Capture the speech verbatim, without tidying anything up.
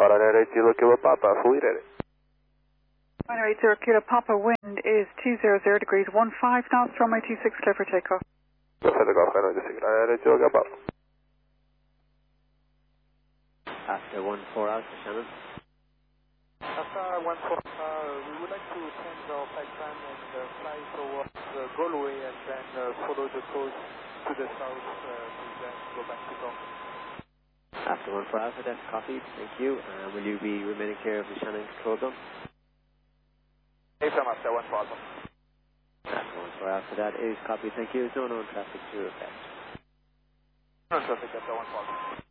Ryanair eight zero Kilo Papa, fully ready. Ryanair eight zero Kilo Papa, wind is two hundred degrees, one five knots, runway two six, clear for takeoff. Clear for takeoff, Ryanair eight zero Kilo Papa. After one four Alpha, Shannon. After one four, uh, we would like to change our flight plan and uh, fly towards uh, Galway and then uh, follow the coast to the south uh, to then go back to Cork. After one four Alpha, that's copied. Thank you. Uh, will you be remaining clear of the Shannon control zone? Hey, from after one four Alpha. After one four Alpha, that is copied. Thank you. No known traffic to effect. No traffic after one four Alpha.